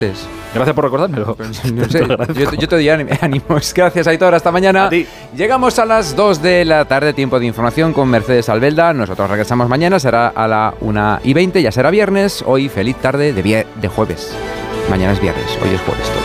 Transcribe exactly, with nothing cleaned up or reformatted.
Gracias por recordármelo. No sé, yo, yo te doy ánimos. Gracias, Aitor. Hasta mañana. A ti. Llegamos a las dos de la tarde, tiempo de información con Mercedes Albelda. Nosotros regresamos mañana, será a la una y veinte, ya será viernes. Hoy feliz tarde de, vier- de jueves. Mañana es viernes, hoy es jueves.